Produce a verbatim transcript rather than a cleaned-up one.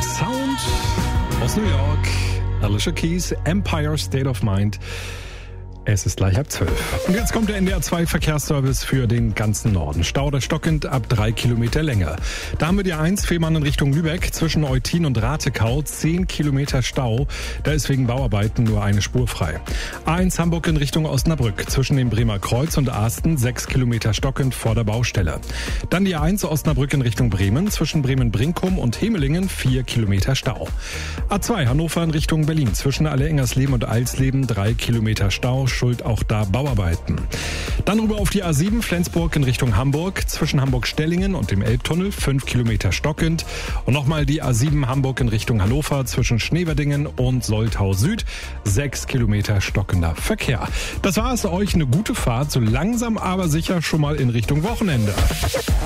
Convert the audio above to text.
Sound aus New York, Alicia Keys, Empire State of Mind. Es ist gleich halb zwölf. Und jetzt kommt der N D R zwei Verkehrsservice für den ganzen Norden. Stau oder stockend ab drei Kilometer Länge. Da haben wir die eins Fehmarn in Richtung Lübeck zwischen Eutin und Ratekau. zehn Kilometer Stau. Da ist wegen Bauarbeiten nur eine Spur frei. A eins Hamburg in Richtung Osnabrück zwischen dem Bremer Kreuz und Asten. sechs Kilometer stockend vor der Baustelle. Dann die A eins Osnabrück in Richtung Bremen zwischen Bremen-Brinkum und Hemelingen. vier Kilometer Stau. A zwei Hannover in Richtung Berlin zwischen Alle-Engersleben und Alsleben. drei Kilometer Stau. Schuld auch da Bauarbeiten. Dann rüber auf die A sieben Flensburg in Richtung Hamburg zwischen Hamburg-Stellingen und dem Elbtunnel, fünf Kilometer stockend. Und nochmal die A sieben Hamburg in Richtung Hannover zwischen Schneverdingen und Soltau Süd, sechs Kilometer stockender Verkehr. Das war es, euch eine gute Fahrt, so langsam aber sicher schon mal in Richtung Wochenende.